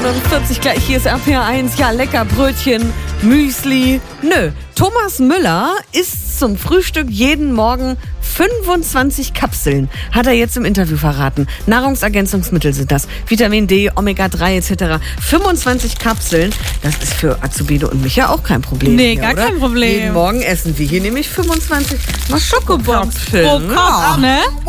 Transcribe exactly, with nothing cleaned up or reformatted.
neunundvierzig gleich, hier ist R P R eins. Ja, lecker Brötchen, Müsli. Nö, Thomas Müller isst zum Frühstück jeden Morgen fünfundzwanzig Kapseln, hat er jetzt im Interview verraten. Nahrungsergänzungsmittel sind das, Vitamin D, Omega drei et cetera. fünfundzwanzig Kapseln, das ist für Azubine und mich ja auch kein Problem. Nee, mehr, gar oder? kein Problem. Jeden Morgen essen wir hier nämlich fünfundzwanzig mal Schokobons pro Kopf, ne?